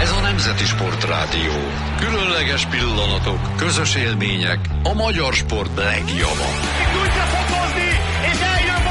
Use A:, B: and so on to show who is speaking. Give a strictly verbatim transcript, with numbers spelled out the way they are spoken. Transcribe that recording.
A: Ez a Nemzeti Sportrádió. Különleges pillanatok, közös élmények, a magyar sport legjava.
B: Tudja fokozni!